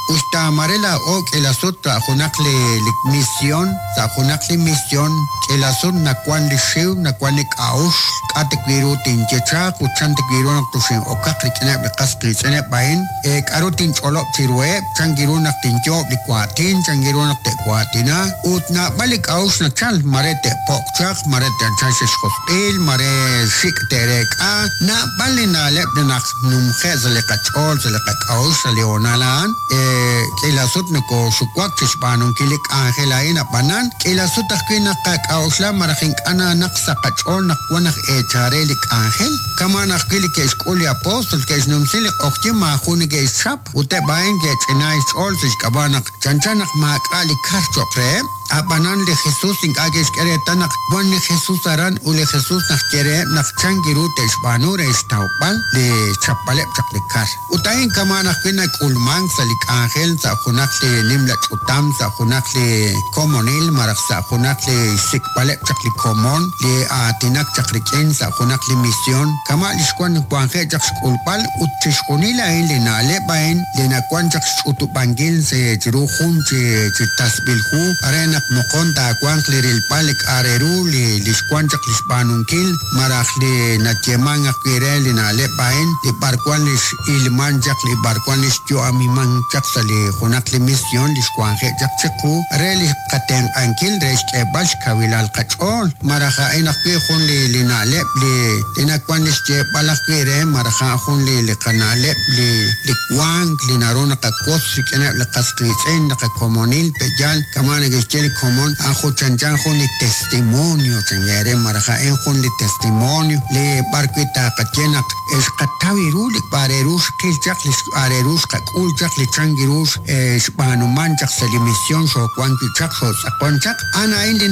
Usta Marela o que la sutra junakle misión, sa junakle misión, que la sut na kwan de shiu, na kwan de kaush, kate kwiru tin jecha, kuchante kwiru nak tushin o kakli kene bekasli sene bain, karo tin cholop tirwe, changiru nak tin job di kwatin, changiru nak te kwatina, ut na balik kaush na chal, marete pokchak, marete chansish hospital, mare shik terek a, na bali na lep de nak numkhe zale kachol, zale kaush, zale onalan, que la sut no ko sukwak chispanon kilik angela ina panan que la sut akina kakausla marajin ana naksa kachol nakwanak charelik angel kama nakili ke skuli apostol ke numsilik oktima khuni ke shap ute bain ke chinai chol sis kabanak chanchanak makali karchokre abanan le Jesús in ages kere tanak bon le Jesús aran ule Jesús nak kere nak changiru te spanure staupal le chapale chaklikar utain kama nakina kulman salik angel sa khunakle nimla chutam sa khunakle komonil marak sa khunakle sikpale chakli komon le atinak chakriken sa khunakle mission kama liskwan kwangke jak skulpal utchishkunila le nale bain le nakwan jak utupangil se jiruhun che tasbilhu arena mokonta kwangkle rilpalik areru le liskwan jak lispanunkil marakle natyemanga kwirel nale bain le barkwan lis ilman jak le barkwan lis jo amimang jak sale khunakle mission liskwange jak cheku reli kateng ankil resh ke bash kawilal kachol maraha ina kwe khun le nale le ina kwan lis je balak kwire maraha khun le kanale le kwang le narona ka kos sikena le kastritsen ka komonil pejal kamane ge komon ajo chanchan con el testimonio changere maraja en con el testimonio le barquita kachena es kataviru le parerus que jaklis arerus kakul jakli changirus spanu manchak selimisión so kwanti chak so sakonchak ana inde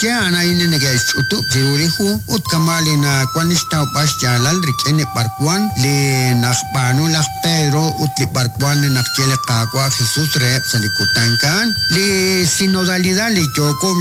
ne utu jirurihu ut kamali na kwanista pas jalal rikene parkwan le nakhpanu la Pedro ut le parkwan na chele kakwa Jesús re salikutankan le sinodalidad le joko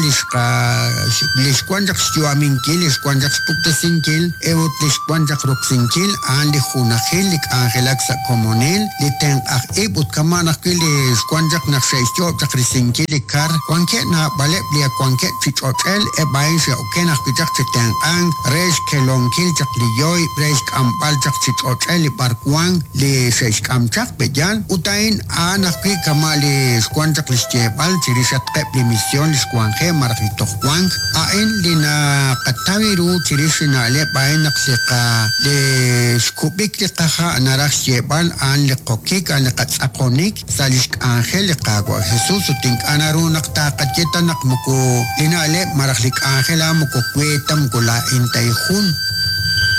les kwanjak stiwaminkil les kwanjak spuktazinkil eot les kwanjak roksinkil an le junahil angelak sa komonil le ten ebut kamana les kwanjak na shaicho takrisinkil kar kwanke na bale blia kwanke chichotel e bain se okena kijak ten an res kelonkil jak liyoy res kampal jak chichotel parkwang le shaish kamchak bejan utain anakri kamali kwanjak les jebal chirishat qebli mission kwanghe marito kwang ain lina katawiru tirishina le bain naksika le skubik le kaha narak shebal an le kokik an le katsakonik salisk angel le kagwa Jesus uting anaru nakta katketa nakmuko lina le maraklik angela muko kwetam kula intay hun